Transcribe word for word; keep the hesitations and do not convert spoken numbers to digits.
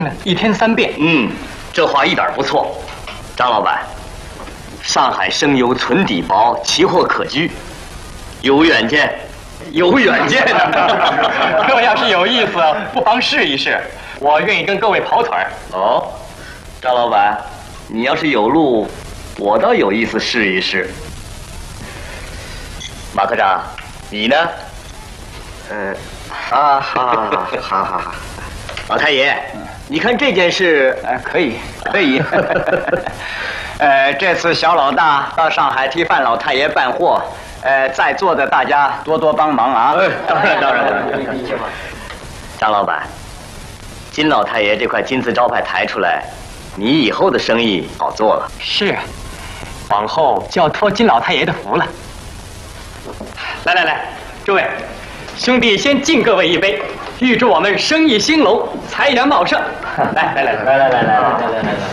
一天三遍。 嗯，这话一点不错。张老板，上海生油存底薄，奇货可居，有远见，有远见。 各位要是有意思，不妨试一试，我愿意跟各位跑腿儿。 哦，张老板，你要是有路，我倒有意思试一试。马科长，你呢？ 嗯，啊，好好好好好好。 老太爷，你看这件事， 呃，可以，可以。呃，这次小老大到上海替范老太爷办货，呃，在座的大家多多帮忙啊。 哎，当然当然。张老板，金老太爷这块金字招牌抬出来，你以后的生意好做了。 是啊，往后就要托金老太爷的福了。来来来，诸位，兄弟先敬各位一杯，预祝我们生意兴隆，财源茂盛。来来来来来来来来来来来。